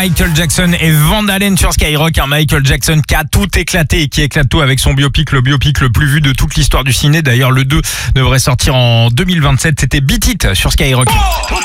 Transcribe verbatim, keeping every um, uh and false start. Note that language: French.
Michael Jackson et Van Halen sur Skyrock. Un Michael Jackson qui a tout éclaté et qui éclate tout avec son biopic, le biopic le plus vu de toute l'histoire du ciné. D'ailleurs, le deux devrait sortir en deux mille vingt-sept. C'était Beat It sur Skyrock.